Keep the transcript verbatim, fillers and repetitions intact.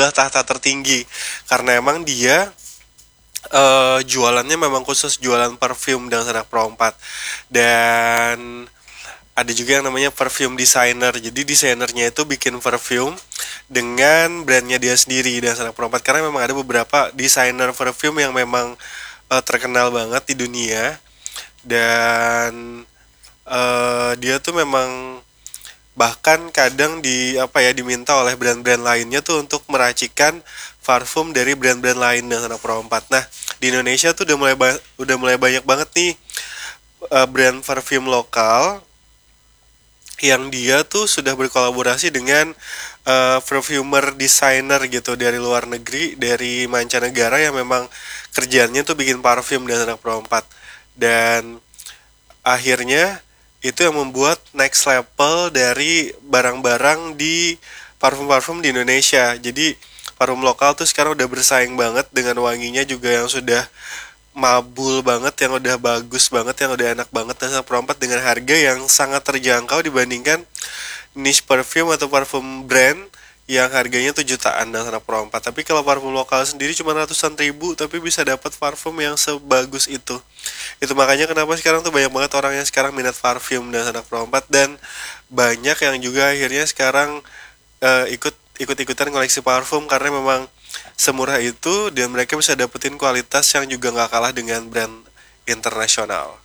adalah tahta tertinggi karena emang dia eh, jualannya memang khusus jualan parfum dengan Sanak Pro empat. Dan ada juga yang namanya perfume designer. Jadi desainernya itu bikin perfume dengan brandnya dia sendiri dan Sanak Pro empat, karena memang ada beberapa desainer perfume yang memang eh, terkenal banget di dunia. Dan eh, dia tuh memang bahkan kadang di apa ya diminta oleh brand-brand lainnya tuh untuk meracikan parfum dari brand-brand lain dengan Sanak Pro empat. Nah, di Indonesia tuh udah mulai ba- udah mulai banyak banget nih eh, brand parfum lokal yang dia tuh sudah berkolaborasi dengan eh, perfumer designer gitu dari luar negeri, dari mancanegara yang memang kerjanya tuh bikin parfum dengan Sanak Pro empat. Dan akhirnya itu yang membuat next level dari barang-barang di parfum-parfum di Indonesia. Jadi parfum lokal tuh sekarang udah bersaing banget dengan wanginya juga yang sudah mabul banget, yang udah bagus banget, yang udah enak banget, dan Sanak Pro empat dengan harga yang sangat terjangkau dibandingkan niche perfume atau parfum brand yang harganya tuh jutaan dan Sanak Pro empat. Tapi kalau parfum lokal sendiri cuma ratusan ribu tapi bisa dapat parfum yang sebagus itu. Itu makanya kenapa sekarang tuh banyak banget orang yang sekarang minat parfum dan Sanak Pro empat. Dan banyak yang juga akhirnya sekarang eh, ikut ikut-ikutan koleksi parfum karena memang semurah itu dan mereka bisa dapetin kualitas yang juga nggak kalah dengan brand internasional.